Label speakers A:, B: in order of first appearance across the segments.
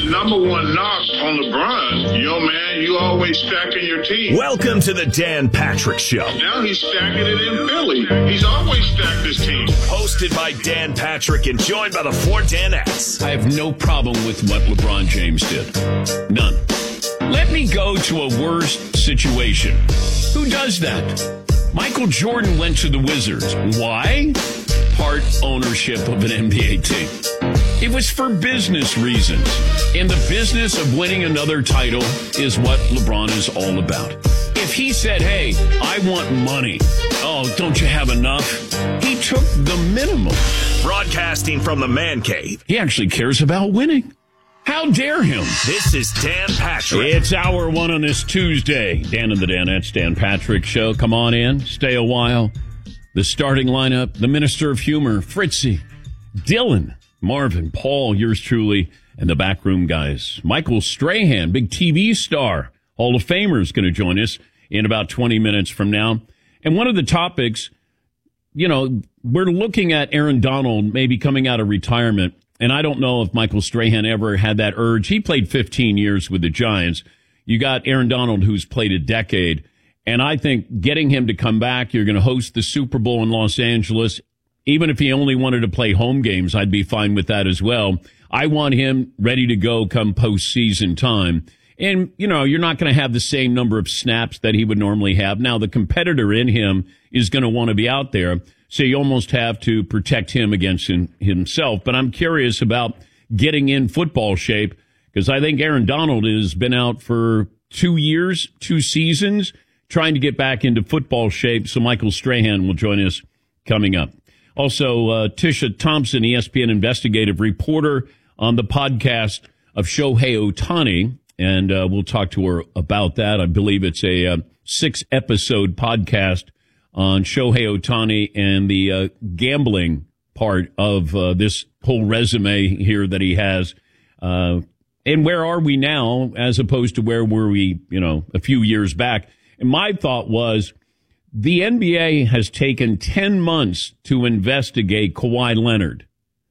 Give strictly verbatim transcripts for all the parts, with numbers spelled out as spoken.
A: number one knock on LeBron, yo, man, you always stacking your team.
B: Welcome to the Dan Patrick Show.
A: Now he's stacking it in Philly. He's always stacked his team.
B: Hosted by Dan Patrick and joined by the four Danettes.
C: I have no problem with what LeBron James did. None. Let me go to a worse situation. Who does that? Michael Jordan went to the Wizards. Why? Part ownership of an N B A team. It was for business reasons. And the business of winning another title is what LeBron is all about. If he said, hey, I want money. Oh, don't you have enough? He took the minimum.
B: Broadcasting from the man cave.
C: He actually cares about winning. How dare him?
B: This is Dan Patrick.
C: It's hour one on this Tuesday. Dan and the Danettes, Dan Patrick Show. Come on in. Stay a while. The starting lineup, the Minister of Humor, Fritzy, Dylan, Marvin, Paul, yours truly, and the backroom guys. Michael Strahan, big T V star, Hall of Famer, is going to join us in about twenty minutes from now. And one of the topics, you know, we're looking at Aaron Donald maybe coming out of retirement. And I don't know if Michael Strahan ever had that urge. He played fifteen years with the Giants. You got Aaron Donald, who's played a decade. And I think getting him to come back, you're going to host the Super Bowl in Los Angeles. Even if he only wanted to play home games, I'd be fine with that as well. I want him ready to go come postseason time. And, you know, you're not going to have the same number of snaps that he would normally have. Now, the competitor in him is going to want to be out there. So you almost have to protect him against him, himself. But I'm curious about getting in football shape because I think Aaron Donald has been out for two years, two seasons, trying to get back into football shape. So Michael Strahan will join us coming up. Also, uh, Tisha Thompson, E S P N investigative reporter on the podcast of Shohei Ohtani. And uh, we'll talk to her about that. I believe it's a uh, six-episode podcast on Shohei Ohtani and the uh, gambling part of uh, this whole resume here that he has. Uh, and where are we now as opposed to where were we, you know, a few years back? And my thought was the N B A has taken ten months to investigate Kawhi Leonard.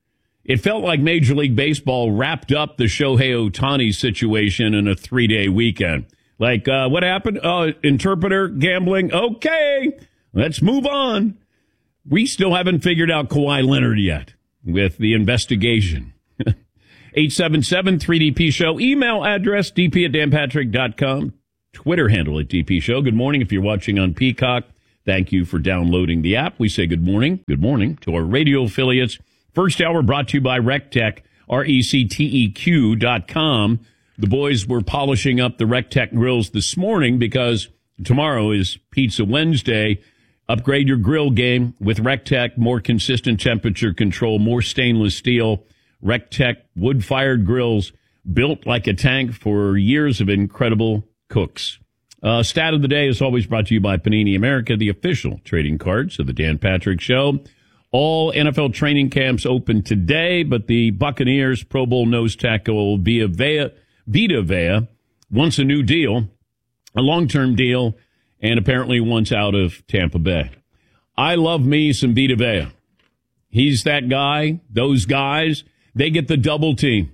C: It felt like Major League Baseball wrapped up the Shohei Ohtani situation in a three-day weekend. Like, uh, what happened? Uh, interpreter gambling? Okay, let's move on. We still haven't figured out Kawhi Leonard yet with the investigation. eight seven seven three D P show. Email address d p at dan patrick dot com. Twitter handle at D P Show. Good morning if you're watching on Peacock. Thank you for downloading the app. We say good morning. Good morning to our radio affiliates. First hour brought to you by RecTech, R E C T E Q dot com. The boys were polishing up the RecTech grills this morning because tomorrow is Pizza Wednesday. Upgrade your grill game with RecTech. More consistent temperature control, more stainless steel. RecTech wood-fired grills built like a tank for years of incredible cooks. Uh, stat of the day is always brought to you by Panini America, the official trading cards of the Dan Patrick Show. All N F L training camps open today, but the Buccaneers Pro Bowl nose tackle Vita Vea, Vita Vea wants a new deal, a long-term deal, and apparently wants out of Tampa Bay. I love me some Vita Vea. He's that guy, those guys, they get the double team.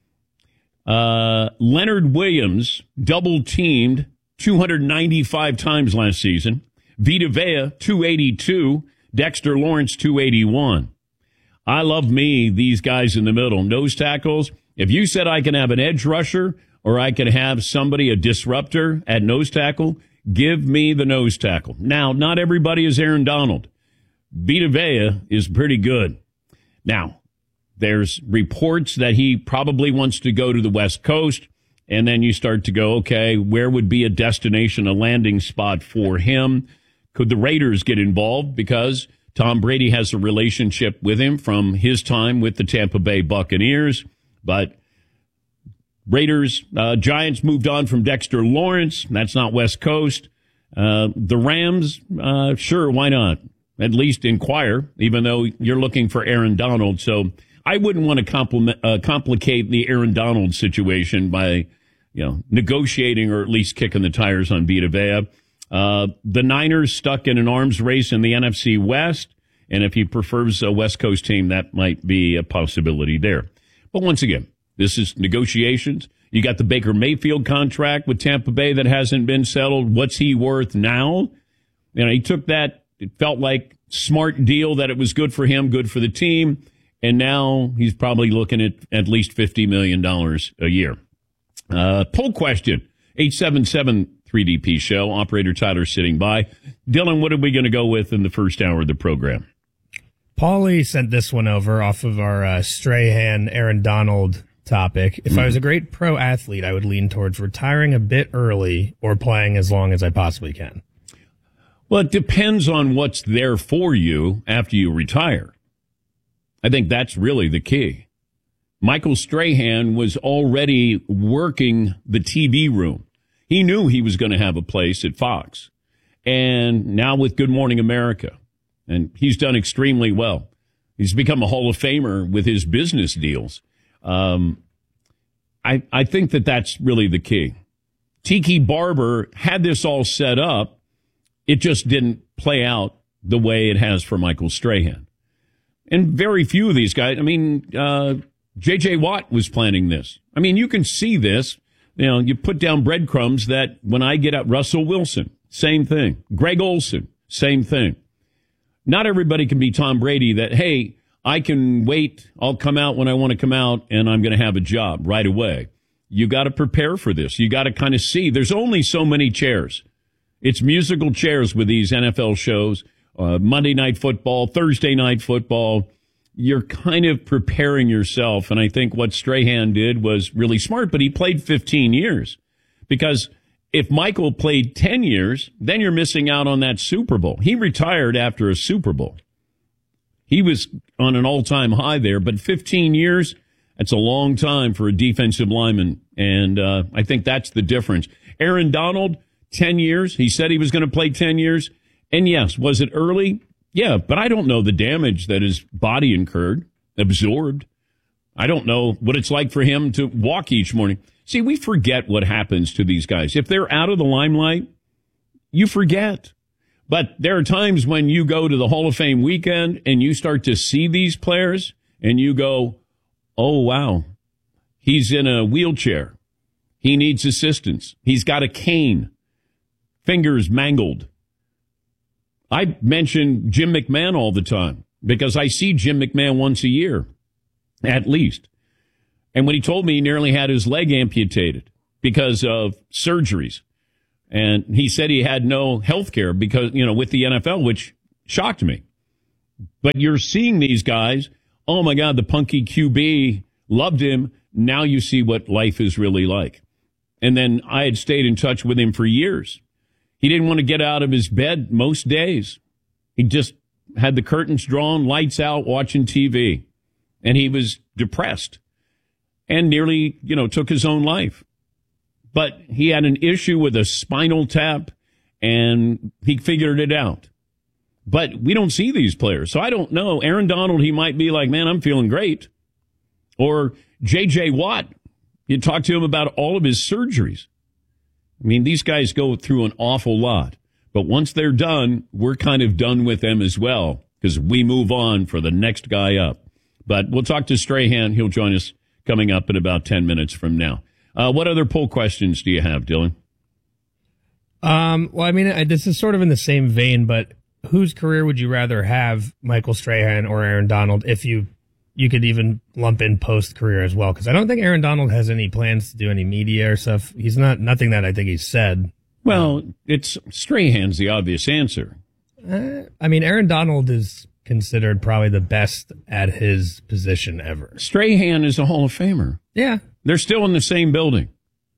C: Uh, Leonard Williams double-teamed two hundred ninety-five times last season. Vita Vea, two eighty-two. Dexter Lawrence, two eighty-one. I love me, these guys in the middle. Nose tackles. If you said I can have an edge rusher or I can have somebody, a disruptor at nose tackle, give me the nose tackle. Now, not everybody is Aaron Donald. Vita Vea is pretty good. Now, there's reports that he probably wants to go to the West Coast, and then you start to go, okay, where would be a destination, a landing spot for him? Could the Raiders get involved because Tom Brady has a relationship with him from his time with the Tampa Bay Buccaneers? But Raiders, uh, Giants moved on from Dexter Lawrence. That's not West Coast. Uh, the Rams, uh, sure, why not? At least inquire, even though you're looking for Aaron Donald. So I wouldn't want to compliment, uh, complicate the Aaron Donald situation by, you know, negotiating or at least kicking the tires on Vita Vea. Uh, the Niners stuck in an arms race in the N F C West, and if he prefers a West Coast team, that might be a possibility there. But once again, This is negotiations. You got the Baker Mayfield contract with Tampa Bay that hasn't been settled. What's he worth now? You know, he took that. It felt like smart deal that it was good for him, good for the team. And now he's probably looking at at least fifty million dollars a year. Uh, poll question, eight seven seven three D P show. Operator Tyler sitting by. Dylan, what are we going to go with in the first hour of the program?
D: Paulie sent this one over off of our uh, Strahan, Aaron Donald topic. If mm-hmm. I was a great pro athlete, I would lean towards retiring a bit early or playing as long as I possibly can.
C: Well, it depends on what's there for you after you retire. I think that's really the key. Michael Strahan was already working the T V room. He knew he was going to have a place at Fox. And now with Good Morning America, and he's done extremely well. He's become a Hall of Famer with his business deals. Um, I, I think that that's really the key. Tiki Barber had this all set up. It just didn't play out the way it has for Michael Strahan. And very few of these guys, I mean, uh, J J. Watt was planning this. I mean, you can see this. You know, you put down breadcrumbs that when I get out, Russell Wilson, same thing. Greg Olson, same thing. Not everybody can be Tom Brady that, hey, I can wait, I'll come out when I want to come out, and I'm going to have a job right away. You got to prepare for this. You got to kind of see. There's only so many chairs. It's musical chairs with these N F L shows, uh, Monday Night Football, Thursday Night Football. You're kind of preparing yourself, and I think what Strahan did was really smart, but he played fifteen years. Because if Michael played ten years, then you're missing out on that Super Bowl. He retired after a Super Bowl. He was on an all-time high there, but fifteen years, that's a long time for a defensive lineman, and uh, I think that's the difference. Aaron Donald, ten years. He said he was going to play ten years, and yes, was it early? Yeah, but I don't know the damage that his body incurred, absorbed. I don't know what it's like for him to walk each morning. See, we forget what happens to these guys. If they're out of the limelight, you forget. But there are times when you go to the Hall of Fame weekend and you start to see these players and you go, oh, wow, he's in a wheelchair. He needs assistance. He's got a cane, fingers mangled. I mention Jim McMahon all the time because I see Jim McMahon once a year, at least. And when he told me he nearly had his leg amputated because of surgeries, and he said he had no health care because, you know, with the N F L, which shocked me. But you're seeing these guys, oh, my God, the punky Q B loved him. Now you see what life is really like. And then I had stayed in touch with him for years. He didn't want to get out of his bed most days. He just had the curtains drawn, lights out, watching T V. And he was depressed and nearly, you know, took his own life. But he had an issue with a spinal tap, and he figured it out. But we don't see these players, so I don't know. Aaron Donald, he might be like, man, I'm feeling great. Or J J. Watt, you talk to him about all of his surgeries. I mean, these guys go through an awful lot. But once they're done, we're kind of done with them as well because we move on for the next guy up. But we'll talk to Strahan. He'll join us coming up in about ten minutes from now. Uh, what other poll questions do you have, Dylan?
D: Um, well, I mean, I, this is sort of in the same vein, but whose career would you rather have, Michael Strahan or Aaron Donald, if you you could even lump in post-career as well? Because I don't think Aaron Donald has any plans to do any media or stuff. He's not, nothing that I think he's said.
C: Well, it's Strahan's the obvious answer.
D: Uh, I mean, Aaron Donald is considered probably the best at his position ever.
C: Strahan is a Hall of Famer.
D: Yeah.
C: They're still in the same building.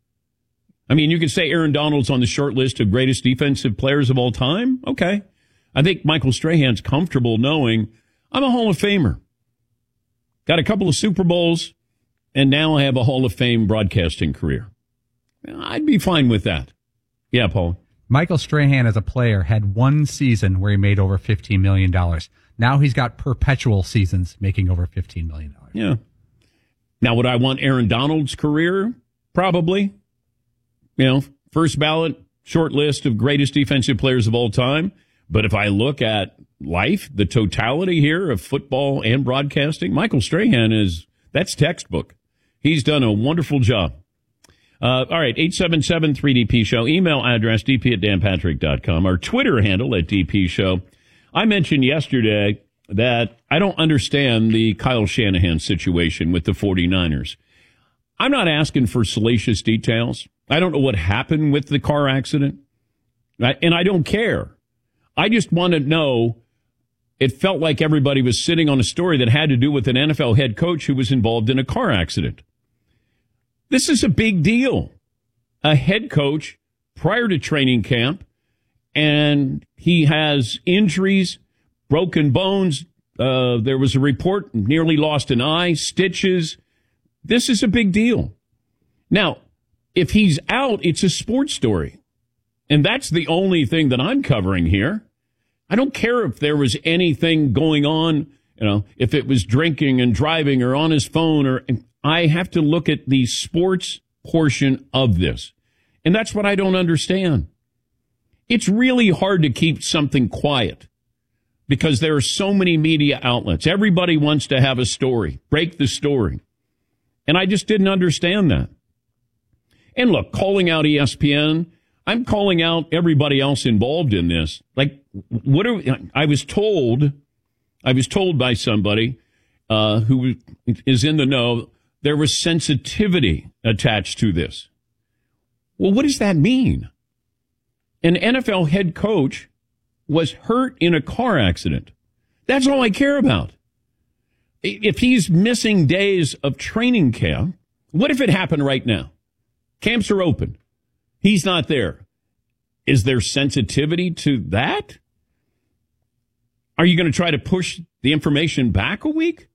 C: I mean, you could say Aaron Donald's on the short list of greatest defensive players of all time. Okay. I think Michael Strahan's comfortable knowing I'm a Hall of Famer. Got a couple of Super Bowls, and now I have a Hall of Fame broadcasting career. I'd be fine with that. Yeah, Paul.
E: Michael Strahan as a player had one season where he made over fifteen million dollars. Now he's got perpetual seasons making over fifteen million dollars.
C: Yeah. Now, would I want Aaron Donald's career? Probably. You know, first ballot, short list of greatest defensive players of all time. But if I look at life, the totality here of football and broadcasting, Michael Strahan is, that's textbook. He's done a wonderful job. Uh, all right, eight seven seven three D P show. Email address d p at dan patrick dot com. Our Twitter handle at D P show. I mentioned yesterday that I don't understand the Kyle Shanahan situation with the 49ers. I'm not asking for salacious details. I don't know what happened with the car accident, and I don't care. I just want to know. It felt like everybody was sitting on a story that had to do with an N F L head coach who was involved in a car accident. This is a big deal. A head coach prior to training camp, and he has injuries, broken bones. Uh, there was a report, nearly lost an eye, stitches. This is a big deal. Now, if he's out, it's a sports story. And that's the only thing that I'm covering here. I don't care if there was anything going on, you know, if it was drinking and driving or on his phone, or I have to look at the sports portion of this. And that's what I don't understand. It's really hard to keep something quiet because there are so many media outlets. Everybody wants to have a story, break the story. And I just didn't understand that. And look, calling out E S P N, I'm calling out everybody else involved in this. Like, what are I was told, I was told by somebody uh, who is in the know, there was sensitivity attached to this. Well, what does that mean? An N F L head coach was hurt in a car accident. That's all I care about. If he's missing days of training camp, what if it happened right now? Camps are open. He's not there. Is there sensitivity to that? Are you going to try to push the information back a week?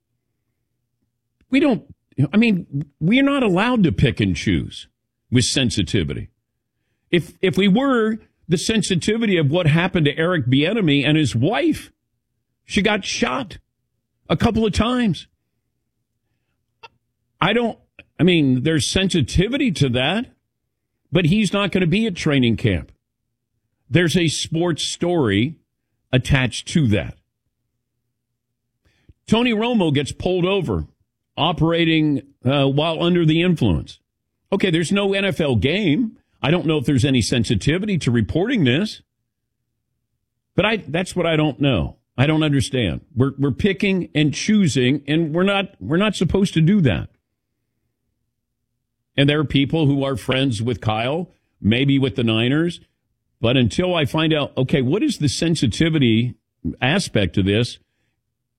C: We don't, I mean, we're not allowed to pick and choose with sensitivity. If if we were, the sensitivity of what happened to Eric Bieniemy and his wife, she got shot a couple of times. I don't, I mean, there's sensitivity to that, but he's not going to be at training camp. There's a sports story attached to that. Tony Romo gets pulled over operating uh, while under the influence. Okay, there's no N F L game. I don't know if there's any sensitivity to reporting this, but I that's what I don't know. I don't understand. We're we're picking and choosing, and we're not we're not supposed to do that. And there are people who are friends with Kyle, maybe with the Niners, but until I find out, okay, what is the sensitivity aspect of this?